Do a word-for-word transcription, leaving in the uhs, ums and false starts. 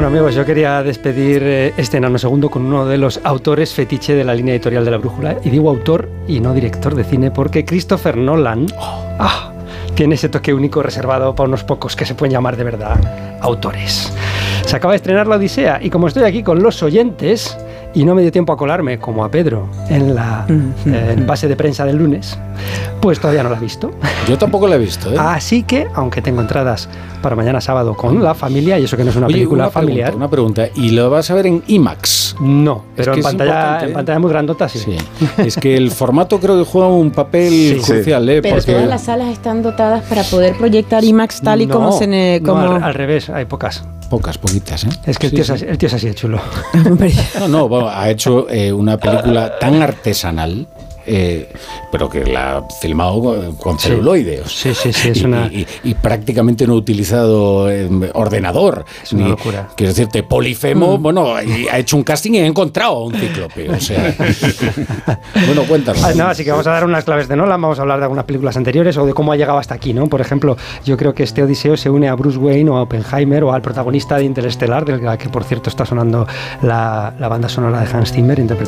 amigos, yo quería despedir este nanosegundo con uno de los autores fetiche de la línea editorial de La Brújula. Y digo autor y no director de cine porque Christopher Nolan oh, ah, tiene ese toque único reservado para unos pocos que se pueden llamar de verdad autores. Se acaba de estrenar La Odisea y como estoy aquí con los oyentes y no me dio tiempo a colarme, como a Pedro, en la eh, en base de prensa del lunes, pues todavía no la he visto. Yo tampoco la he visto, ¿eh? Así que, aunque tengo entradas para mañana sábado con la familia, y eso que no es una Oye, película una familiar... Pregunta, una pregunta, ¿y lo vas a ver en IMAX? No, pero en es pantalla, en pantalla muy grandota sí. sí. Es que el formato creo que juega un papel sí, crucial, ¿eh? Pero porque... todas las salas están dotadas para poder proyectar IMAX tal y no, como se... Ne, como... No, al, al revés, hay pocas. Pocas, poquitas, ¿eh? Es que el, sí, tío, sí. Es, el tío es así de chulo. No, no, bueno, ha hecho eh, una película tan artesanal, eh, pero que la ha filmado con, con sí. celuloide. Sí, sí, sí, es y, una... y, y, y prácticamente no ha utilizado eh, ordenador. Es una ni, locura. Quiero decirte, Polifemo, mm. bueno, ha hecho un casting y ha encontrado a un cíclope, o sea... Bueno, cuéntanos. Ah, no, así que vamos a dar unas claves de Nolan, vamos a hablar de algunas películas anteriores o de cómo ha llegado hasta aquí, ¿no? Por ejemplo, yo creo que este Odiseo se une a Bruce Wayne o a Oppenheimer o al protagonista de Interestelar, del que por cierto está sonando la, la banda sonora de Hans Zimmer, interpretada